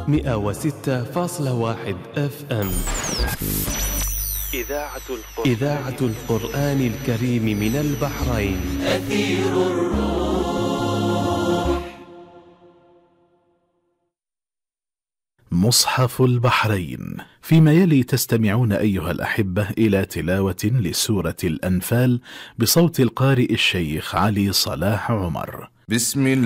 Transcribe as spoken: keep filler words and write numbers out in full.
مئة وستة فاصلة واحد اف ام. إذاعة القرآن, إذاعة القرآن الكريم من البحرين. أثير الروح. مصحف البحرين. فيما يلي تستمعون أيها الأحبة إلى تلاوة لسورة الأنفال بصوت القارئ الشيخ علي صلاح عمر. بسم الله